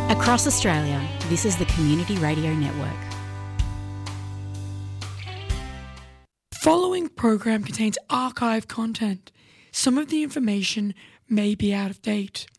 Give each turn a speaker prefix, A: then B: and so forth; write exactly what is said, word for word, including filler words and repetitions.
A: Across Australia, this is the Community Radio Network.
B: Following program contains archive content. Some of the information may be out of date.